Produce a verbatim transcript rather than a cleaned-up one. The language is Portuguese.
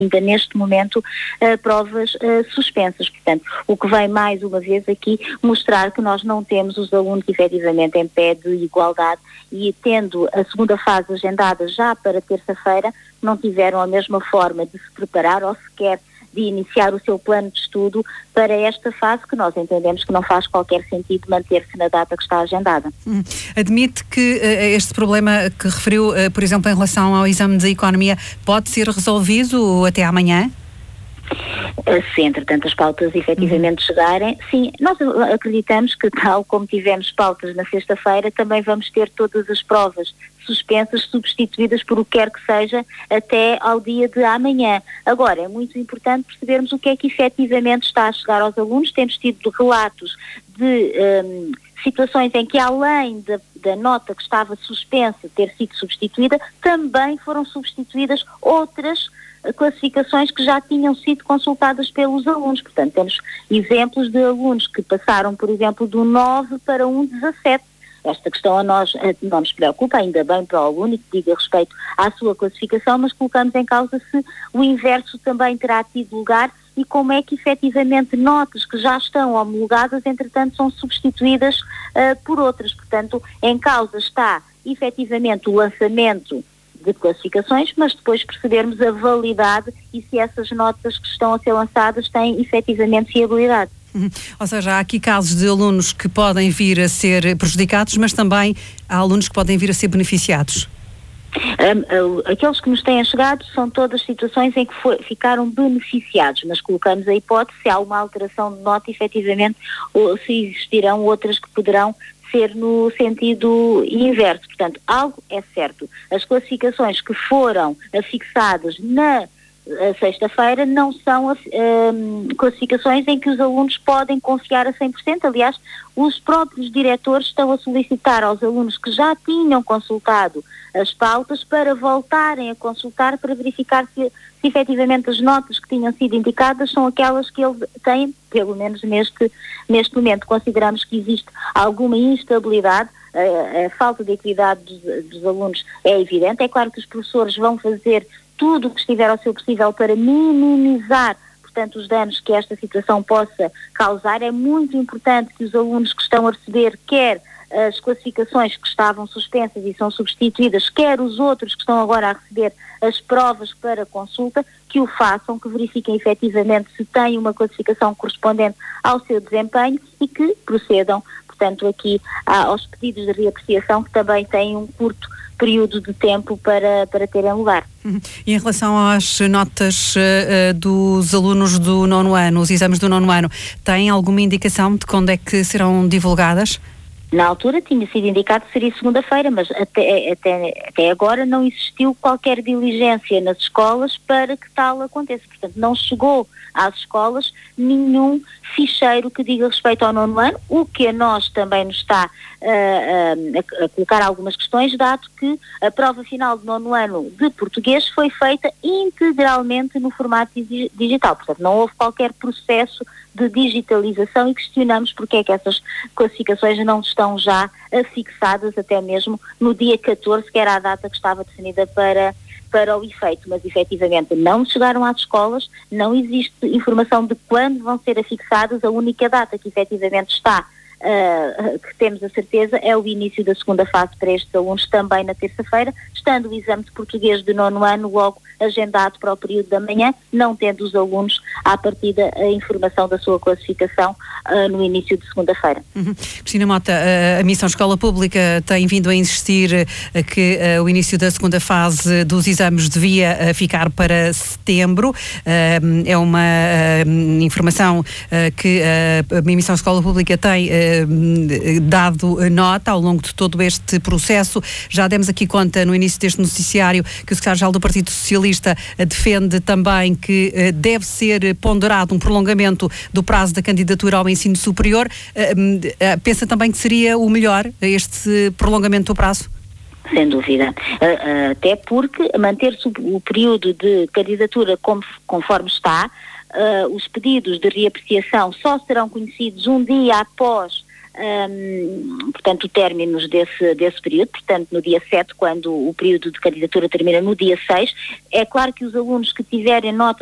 ainda neste momento uh, provas uh, suspensas. Portanto, o que vem mais uma vez aqui mostrar que nós não temos os alunos efetivamente em pé de igualdade e tendo a segunda fase agendada já para terça-feira, não tiveram a mesma forma de se preparar ou sequer de iniciar o seu plano de estudo para esta fase que nós entendemos que não faz qualquer sentido manter-se na data que está agendada. Hum. Admite que uh, este problema que referiu, uh, por exemplo, em relação ao exame de economia, pode ser resolvido até amanhã? Se entretanto as pautas efetivamente chegarem, sim, nós acreditamos que tal como tivemos pautas na sexta-feira, também vamos ter todas as provas suspensas, substituídas por o que quer que seja até ao dia de amanhã. Agora, é muito importante percebermos o que é que efetivamente está a chegar aos alunos. Temos tido relatos de um, situações em que, além da, da nota que estava suspensa ter sido substituída, também foram substituídas outras classificações que já tinham sido consultadas pelos alunos. Portanto, temos exemplos de alunos que passaram, por exemplo, do nove para um dezassete. Esta questão a nós não nos preocupa, ainda bem para o aluno, que diga respeito à sua classificação, mas colocamos em causa se o inverso também terá tido lugar e como é que efetivamente notas que já estão homologadas, entretanto, são substituídas uh, por outras. Portanto, em causa está efetivamente o lançamento de classificações, mas depois percebermos a validade e se essas notas que estão a ser lançadas têm efetivamente fiabilidade. Uhum. Ou seja, há aqui casos de alunos que podem vir a ser prejudicados, mas também há alunos que podem vir a ser beneficiados. Um, uh, aqueles que nos têm chegado são todas situações em que foi, ficaram beneficiados, mas colocamos a hipótese se há uma alteração de nota efetivamente ou se existirão outras que poderão ser no sentido inverso. Portanto, algo é certo. As classificações que foram afixadas na sexta-feira não são um, classificações em que os alunos podem confiar a cem por cento. Aliás, os próprios diretores estão a solicitar aos alunos que já tinham consultado as pautas para voltarem a consultar para verificar se, se efetivamente as notas que tinham sido indicadas são aquelas que eles têm, pelo menos neste, neste momento. Consideramos que existe alguma instabilidade, a, a falta de equidade dos, dos alunos é evidente. É claro que os professores vão fazer tudo o que estiver ao seu possível para minimizar, portanto, os danos que esta situação possa causar. É muito importante que os alunos que estão a receber, quer as classificações que estavam suspensas e são substituídas, quer os outros que estão agora a receber as provas para consulta, que o façam, que verifiquem efetivamente se têm uma classificação correspondente ao seu desempenho e que procedam, portanto, aqui aos pedidos de reapreciação, que também têm um curto período de tempo para, para terem lugar. Uhum. E em relação às notas uh, dos alunos do nono ano, os exames do nono ano, têm alguma indicação de quando é que serão divulgadas? Na altura tinha sido indicado que seria segunda-feira, mas até, até, até agora não existiu qualquer diligência nas escolas para que tal aconteça. Portanto, não chegou às escolas nenhum ficheiro que diga respeito ao nono ano, o que a nós também nos está uh, uh, a, a colocar algumas questões, dado que a prova final do nono ano de português foi feita integralmente no formato digital. Portanto, não houve qualquer processo de digitalização e questionamos porque é que essas classificações não estão já afixadas até mesmo no dia catorze, que era a data que estava definida para, para o efeito, mas efetivamente não chegaram às escolas, não existe informação de quando vão ser afixadas. A única data que efetivamente está, uh, que temos a certeza, é o início da segunda fase para estes alunos, também na terça-feira, estando o exame de português de nono ano logo agendado para o período da manhã, não tendo os alunos à partida a informação da sua classificação uh, no início de segunda-feira. Uhum. Cristina Mota, a Missão Escola Pública tem vindo a insistir uh, que uh, o início da segunda fase dos exames devia uh, ficar para setembro. Uh, é uma uh, informação uh, que uh, a Missão Escola Pública tem uh, dado nota ao longo de todo este processo. Já demos aqui conta no início deste noticiário que o secretário-geral do Partido Socialista defende também que uh, deve ser ponderado um prolongamento do prazo da candidatura ao ensino superior. Uh, uh, pensa também que seria o melhor este prolongamento do prazo? Sem dúvida. Uh, uh, até porque manter-se o, o período de candidatura como, conforme está, uh, os pedidos de reapreciação só serão conhecidos um dia após um, portanto, o término desse, desse período, portanto, no dia sete, quando o período de candidatura termina no dia seis. É claro que os alunos que tiverem nota